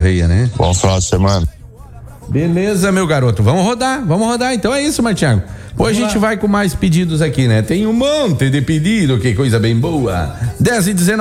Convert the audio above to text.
Correia, né? Bom final de semana. Beleza, meu garoto. Vamos rodar. Então é isso, Martiago. Hoje a gente vai com mais pedidos aqui, né? Tem um monte de pedido, que coisa bem boa. 10h19.